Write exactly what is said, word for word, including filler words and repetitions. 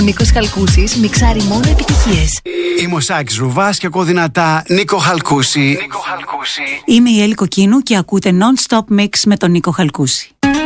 Νίκος Χαλκούσης μιξάρει μόνο επιτυχίες. Είμαι ο Σάκης Ρουβάς και ακούω δυνατά Νίκο Χαλκούση. Νίκο Χαλκούση. Είμαι η Έλλη Κοκκίνου και ακούτε Non-Stop Mix με τον Νίκο Χαλκούση.